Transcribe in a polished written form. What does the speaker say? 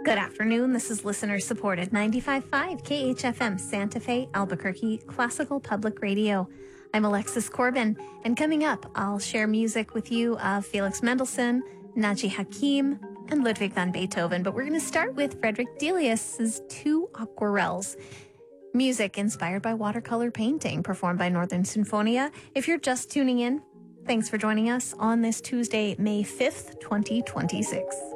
Good afternoon. This is listener-supported 95.5 KHFM Santa Fe, Albuquerque, Classical Public Radio. I'm Alexis Corbin, and coming up, I'll share music with you of Felix Mendelssohn, Naji Hakim, and Ludwig van Beethoven. But we're going to start with Frederick Delius' Two Aquarelles. Music inspired by watercolor painting, performed by Northern Sinfonia. If you're just tuning in, thanks for joining us on this Tuesday, May 5th, 2026.